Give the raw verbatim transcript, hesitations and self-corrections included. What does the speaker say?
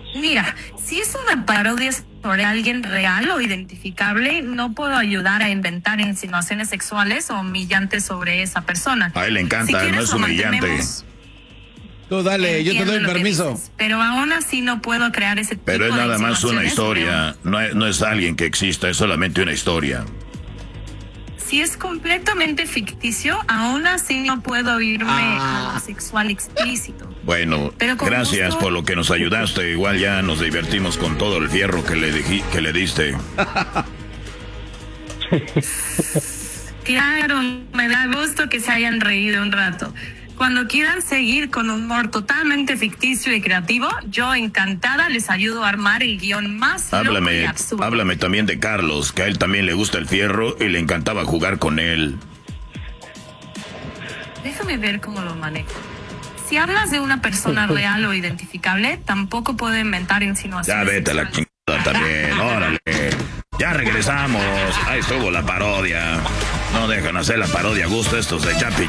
Mira, si es una parodia sobre alguien real o identificable, no puedo ayudar a inventar insinuaciones sexuales o humillantes sobre esa persona. A él le encanta, Si no quieres, es lo humillante. mantenemos. Tú dale, yo te Entiendo doy lo que permiso. dices, pero aún así no puedo crear ese tipo de Pero es nada más una insinuaciones historia, no es, no es alguien que exista, es solamente una historia. Si es completamente ficticio, aún así no puedo irme Ah. a lo sexual explícito. Bueno, Pero con gracias gusto. por lo que nos ayudaste. Igual ya nos divertimos con todo el fierro que le, diji- que le diste. Claro, me da gusto que se hayan reído un rato. Cuando quieran seguir con un humor totalmente ficticio y creativo, yo encantada les ayudo a armar el guión más loco y Háblame, absurdo. háblame también de Carlos, que a él también le gusta el fierro y le encantaba jugar con él. Déjame ver cómo lo manejo. Si hablas de una persona real o identificable, tampoco puedo inventar insinuaciones. Ya vete a la sexuales. chingada también, órale. Ya regresamos. Ahí estuvo la parodia. No dejan hacer la parodia a gusto estos de Chapi